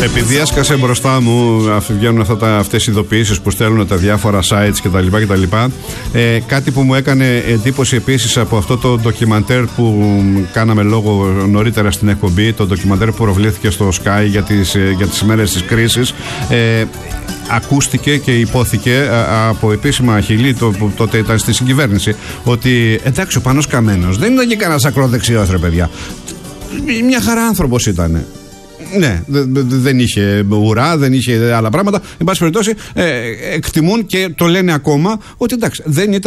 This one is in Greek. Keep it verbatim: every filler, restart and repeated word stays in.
Επειδή έσκασε μπροστά μου, βγαίνουν αυτά τα, αυτές οι ειδοποιήσεις που στέλνουν τα διάφορα sites κτλ. κτλ. Ε, κάτι που μου έκανε εντύπωση επίσης από αυτό το ντοκιμαντέρ που κάναμε λόγο νωρίτερα στην εκπομπή, το ντοκιμαντέρ που προβλήθηκε στο Sky για τις, για τις ημέρες της κρίσης. Ε, ακούστηκε και υπόθηκε από επίσημα χειλή, το, που τότε ήταν στη συγκυβέρνηση, ότι εντάξει, ο Πάνος Καμένος δεν ήταν και κανένας ακροδεξιός, ρε παιδιά. Μια χαρά άνθρωπος ήταν. Ναι, δε, δε, δεν είχε ουρά, δεν είχε άλλα πράγματα. Εν πάση περιπτώσει, ε, εκτιμούν και το λένε ακόμα ότι εντάξει, δεν ήταν.